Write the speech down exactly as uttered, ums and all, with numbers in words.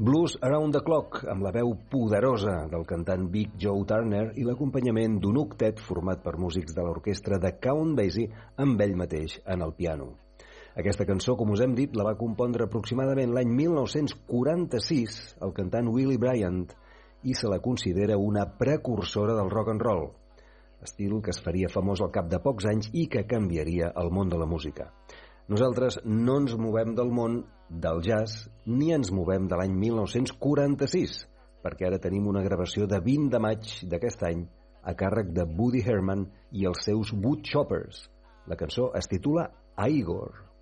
Blues Around the Clock, amb la veu poderosa del cantant Big Joe Turner i l'acompanyament d'un octet format per músics de l'orquestra de Count Basie amb ell mateix en el piano. Aquesta cançó, com us hem dit, la va compondre aproximadament l'any mil nou-cents quaranta-sis el cantant Willie Bryant i se la considera una precursora del rock and roll, estil que es faria famós al cap de pocs anys i que canviaria el món de la música. Nosaltres no ens movem del món del jazz ni ens movem de l'any mil nou-cents quaranta-sis, perquè ara tenim una gravació de vint de maig d'aquest any a càrrec de Woody Herman i els seus Woodchoppers. La cançó es titula Igor.